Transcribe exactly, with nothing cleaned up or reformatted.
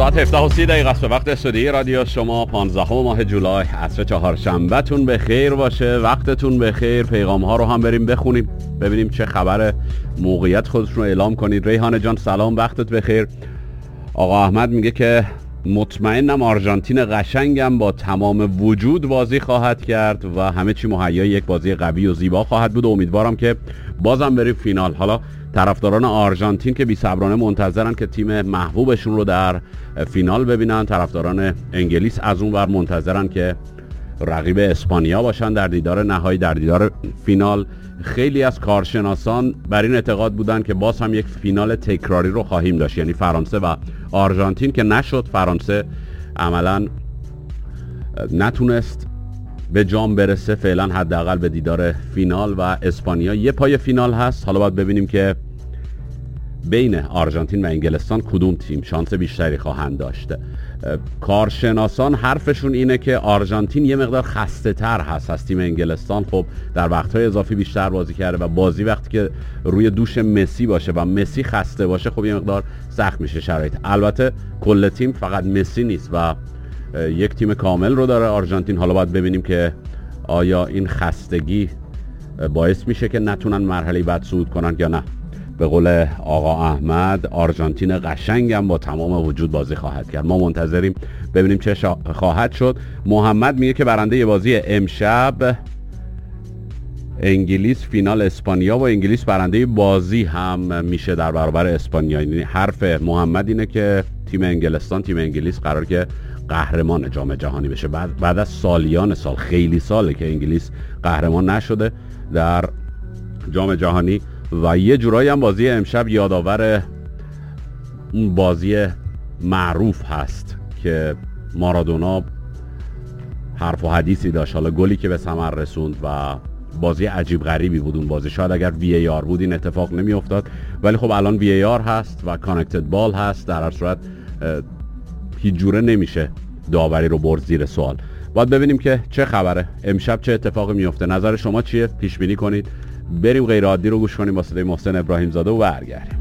ساعت هفده و سی دقیقه است به وقت استودیوی رادیو شما. پانزدهم ماه جولای، عصر چهارشنبه تون به خیر باشه، وقتتون به خیر. پیغام ها رو هم بریم بخونیم ببینیم چه خبر. موقعیت خودتون رو اعلام کنید. ریحانه جان سلام، وقتت به خیر. آقا احمد میگه که مطمئنم آرژانتین قشنگم با تمام وجود بازی خواهد کرد و همه چی مهیای یک بازی قوی و زیبا خواهد بود. امیدوارم که بازم بریم فینال. حالا طرفداران آرژانتین که بی‌صبرانه منتظرن که تیم محبوبشون رو در فینال ببینن، طرفداران انگلیس از اون ور منتظرن که رقیب اسپانیا باشن در دیدار نهایی، در دیدار فینال. خیلی از کارشناسان بر این اعتقاد بودن که باز هم یک فینال تکراری رو خواهیم داشت، یعنی فرانسه و آرژانتین، که نشد. فرانسه عملاً نتونست به جام برسه فعلا، حداقل به دیدار فینال، و اسپانیا یه پای فینال هست. حالا باید ببینیم که بین آرژانتین و انگلستان کدوم تیم شانس بیشتری خواهند داشت. کارشناسان حرفشون اینه که آرژانتین یه مقدار خسته تر هست از تیم انگلستان. خب در وقتهای اضافی بیشتر بازی کرده و بازی وقتی که روی دوش مسی باشه و مسی خسته باشه خب یه مقدار سخت میشه شرایط. البته کل تیم فقط مسی نیست و یک تیم کامل رو داره آرژانتین. حالا باید ببینیم که آیا این خستگی باعث میشه که نتونن مرحله بعد صعود کنن یا نه. به قول آقا احمد آرژانتین قشنگم با تمام وجود بازی خواهد کرد. ما منتظریم ببینیم چه شا... خواهد شد. محمد میگه که برنده بازی امشب انگلیس فینال اسپانیا و انگلیس برنده بازی هم میشه در برابر اسپانیا. یعنی حرف محمد اینه که تیم انگلستان، تیم انگلیس قرار که قهرمان جام جهانی بشه. بعد بعد از سالیان سال، خیلی ساله که انگلیس قهرمان نشده در جام جهانی. و یه جورایی هم بازی امشب یادآور اون بازی معروف هست که مارادونا حرف و حدیثی داشت، حالا گلی که به ثمر رسوند و بازی عجیب غریبی بود اون بازی. شاید اگر وی ای آر بود این اتفاق نمی افتاد، ولی خب الان وی ای آر هست و کانکتد بال هست. در هر صورت هیچ جوره نمیشه داوری رو برد زیر سوال. باید ببینیم که چه خبره، امشب چه اتفاقی میفته. نظر شما چیه؟ پیش بینی کنید. بریم غیر عادی رو گوش کنیم با صدای محسن ابراهیم زاده و برگردیم.